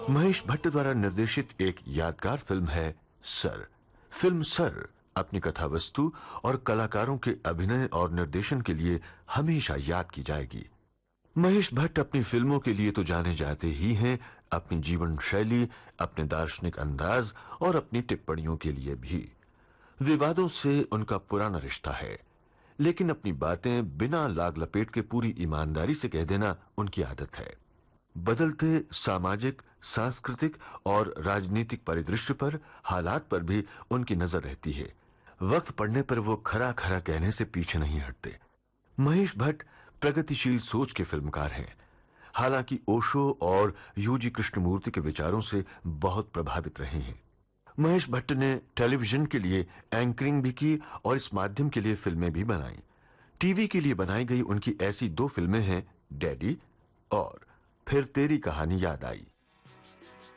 महेश भट्ट द्वारा निर्देशित एक यादगार फिल्म है सर। फिल्म सर अपनी कथा वस्तु और कलाकारों के अभिनय और निर्देशन के लिए हमेशा याद की जाएगी। महेश भट्ट अपनी फिल्मों के लिए तो जाने जाते ही हैं, अपनी जीवन शैली, अपने दार्शनिक अंदाज और अपनी टिप्पणियों के लिए भी। विवादों से उनका पुराना रिश्ता है, लेकिन अपनी बातें बिना लाग लपेट के पूरी ईमानदारी से कह देना उनकी आदत है। बदलते सामाजिक, सांस्कृतिक और राजनीतिक परिदृश्य पर, हालात पर भी उनकी नजर रहती है। वक्त पड़ने पर वो खरा खरा कहने से पीछे नहीं हटते। महेश भट्ट प्रगतिशील सोच के फिल्मकार हैं, हालांकि ओशो और यूजी कृष्णमूर्ति के विचारों से बहुत प्रभावित रहे हैं। महेश भट्ट ने टेलीविजन के लिए एंकरिंग भी की और इस माध्यम के लिए फिल्में भी बनाई। टीवी के लिए बनाई गई उनकी ऐसी दो फिल्में हैं, डैडी और फिर तेरी कहानी याद आई।